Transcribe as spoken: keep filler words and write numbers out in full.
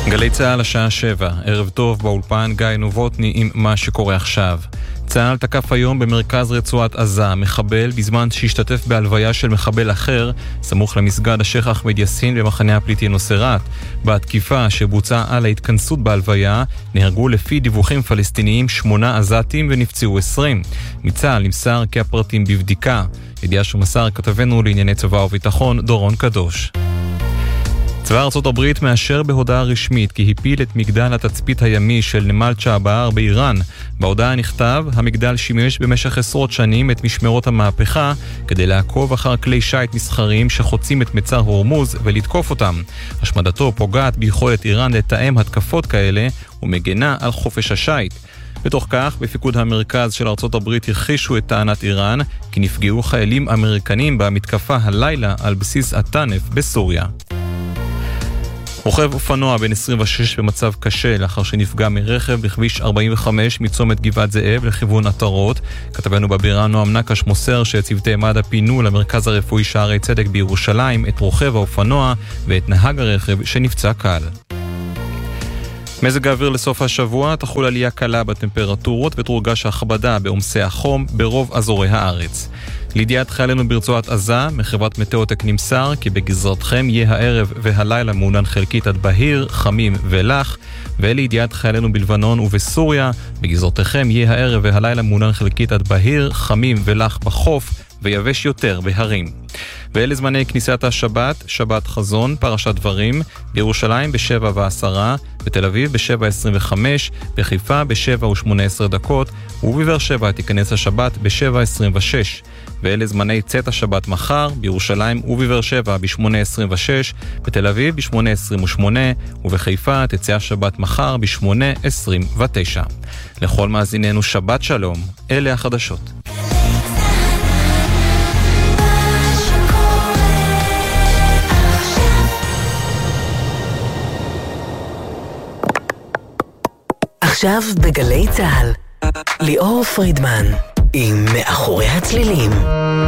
גלי צהל השעה שבע, ערב טוב באולפן גיא נובוטני עם מה שקורה עכשיו. צהל תקף היום במרכז רצועת עזה מחבל בזמן שהשתתף בהלוויה של מחבל אחר סמוך למסגד השייח אחמד יאסין במחנה הפליטים נוסרת. בתקיפה שבוצעה על ההתכנסות בהלוויה נהרגו לפי דיווחים פלסטיניים שמונה עזתים ונפצעו עשרים. מצה"ל נמסר כי הפרטים בבדיקה. ידיעה שמסר כתבנו לענייני צבא וביטחון דורון קדוש. צבא ארצות הברית מאשר בהודעה רשמית כי הפיל את מגדל התצפית הימי של נמל צ'אבר באיראן. בהודעה נכתב, המגדל שימש במשך עשרות שנים את משמרות המהפכה כדי לעקוב אחר כלי שייט מסחריים שחוצים את מצר הורמוז ולתקוף אותם. השמדתו פוגעת ביכולת איראן לתאם התקפות כאלה ומגנה על חופש השייט. בתוך כך, בפיקוד המרכז של ארצות הברית הכחישו את טענת איראן כי נפגעו חיילים אמריקנים במתקפה הלילה על בסיס הטנף בסוריה. רוכב אופנוע בן עשרים ושש במצב קשה לאחר שנפגע מרכב בכביש ארבעים וחמש מצומת גבעת זאב לכיוון עטרות. כתבנו בבירה נועם נקש מוסר שצוותי מד"א פינו למרכז הרפואי שערי צדק בירושלים את רוכב האופנוע ואת נהג הרכב שנפצע קל. מזג האוויר לסוף השבוע תחול עלייה קלה בטמפרטורות ותורגש הכבדה בעומסי החום ברוב אזורי הארץ. לידיעת חיילינו ברצועת עזה, מחברת מטאוטק נמסר כי בגזרתכם יהיה הערב והלילה מעונן חלקית עד בהיר, חמים ולח, ולידיעת חיילינו בלבנון ובסוריה, בגזרתכם יהיה הערב והלילה מעונן חלקית עד בהיר, חמים ולח בחוף, ויבש יותר בהרים. ואלה זמני כניסת השבת, שבת חזון, פרשת דברים, בירושלים בשבע ועשרה, בתל אביב בשבע עשרים וחמש, בחיפה בשבע ושמונה עשרה דקות, ובבאר שבע תיכנס השבת בשבע עשרים ושש. ואלה זמני צאת השבת מחר, בירושלים ובבאר שבע בשמונה עשרים ושש, בתל אביב בשמונה עשרים ושמונה, ובחיפה תצא השבת מחר בשמונה עשרים ותשע. לכל מאזיננו שבת שלום, אלה החדשות. עכשיו בגלי צהל, ליאור פרידמן עם מאחורי הצלילים.